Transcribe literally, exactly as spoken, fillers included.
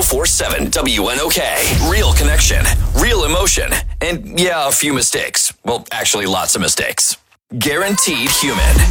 four point seven W N O K. Real connection, real emotion, and yeah, a few mistakes. Well, actually, lots of mistakes. Guaranteed Human.